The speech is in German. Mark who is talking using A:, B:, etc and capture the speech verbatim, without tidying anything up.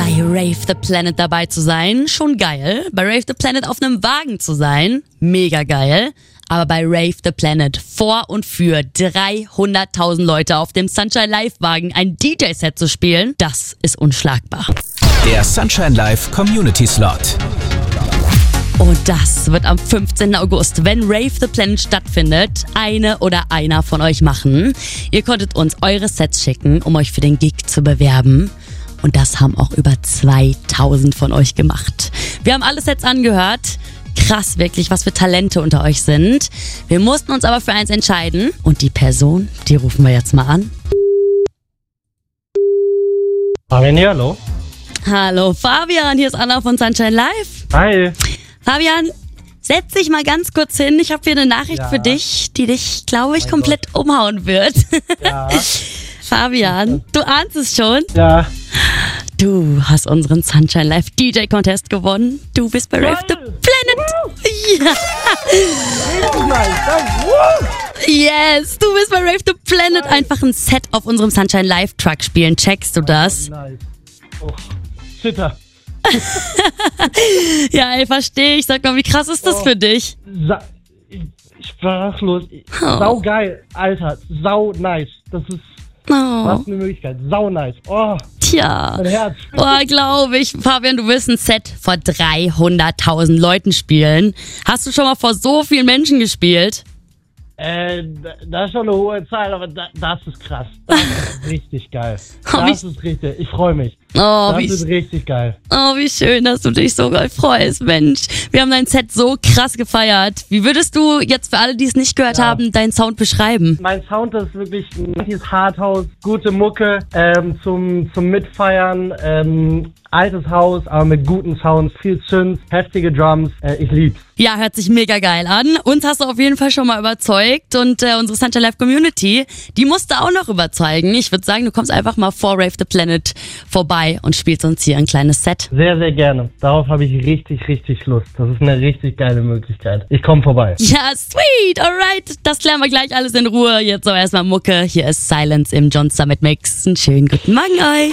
A: Bei Rave the Planet dabei zu sein, schon geil. Bei Rave the Planet auf einem Wagen zu sein, mega geil. Aber bei Rave the Planet vor und für dreihunderttausend Leute auf dem Sunshine Live Wagen ein D J-Set zu spielen, das ist unschlagbar.
B: Der Sunshine Live Community Slot.
A: Und das wird am fünfzehnten August, wenn Rave the Planet stattfindet, eine oder einer von euch machen. Ihr konntet uns eure Sets schicken, um euch für den Gig zu bewerben. Und das haben auch über zweitausend von euch gemacht. Wir haben alle Sets angehört. Krass, wirklich, was für Talente unter euch sind. Wir mussten uns aber für eins entscheiden. Und die Person, die rufen wir jetzt mal an.
C: Fabian hier, hallo.
A: Hallo Fabian, hier ist Anna von Sunshine Live.
C: Hi.
A: Fabian, setz dich mal ganz kurz hin. Ich habe hier eine Nachricht
C: Ja.
A: für dich, die dich, glaube ich,
C: Mein
A: komplett umhauen wird.
C: Ja.
A: Fabian, du ahnst es schon.
C: Ja.
A: Du hast unseren Sunshine Live D J Contest gewonnen. Du bist bei Rave the Planet. Ja.
C: Richtig nice, danke. Woo!
A: Yes, du bist bei Rave the Planet. Einfach ein Set auf unserem Sunshine Live Truck spielen. Checkst du das?
C: Nice. Oh, Zitter.
A: Ja, ey, verstehe ich. Sag mal, wie krass ist das
C: Oh.
A: für dich?
C: Sa Sprachlos.
A: Oh.
C: Sau geil, Alter. Sau nice. Das ist
A: Oh,
C: was eine Möglichkeit. Sau nice. Oh,
A: tja.
C: mein Herz.
A: Oh, glaube ich. Fabian, du willst ein Set vor dreihunderttausend Leuten spielen. Hast du schon mal vor so vielen Menschen gespielt?
C: Äh, das ist schon eine hohe Zahl, aber da, das ist krass. Das ist richtig geil.
A: Oh, wie-
C: Das ist richtig. Ich freue mich.
A: Oh,
C: Das
A: wie,
C: ist richtig geil.
A: oh, wie schön, dass du dich so geil freust, Mensch. Wir haben dein Set so krass gefeiert. Wie würdest du jetzt für alle, die es nicht gehört
C: Ja.
A: haben, deinen Sound beschreiben?
C: Mein Sound ist wirklich ein Hardhouse, gute Mucke ähm, zum, zum Mitfeiern, ähm, altes Haus, aber mit guten Sounds, viel Synths, heftige Drums. Äh, ich lieb's.
A: Ja, hört sich mega geil an. Uns hast du auf jeden Fall schon mal überzeugt und äh, unsere Sunshine Live Community, die musst du auch noch überzeugen. Ich würde sagen, du kommst einfach mal vor Rave the Planet vorbei und spielst uns hier ein kleines Set.
C: Sehr, sehr gerne. Darauf habe ich richtig, richtig Lust. Das ist eine richtig geile Möglichkeit. Ich komme vorbei.
A: Ja, sweet, alright. Das klären wir gleich alles in Ruhe. Jetzt aber erstmal Mucke. Hier ist Silence im John Summit Mix. Einen schönen guten Morgen euch.